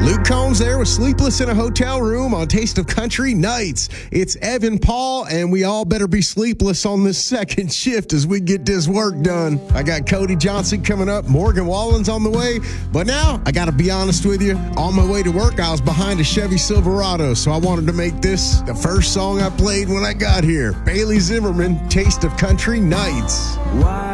Luke Combs there with Sleepless in a Hotel Room on Taste of Country Nights. It's Evan Paul, and we all better be sleepless on this second shift as we get this work done. I got Cody Johnson coming up, Morgan Wallen's on the way, but now I got to be honest with you. On my way to work, I was behind a Chevy Silverado, so I wanted to make this the first song I played when I got here. Bailey Zimmerman, Taste of Country Nights.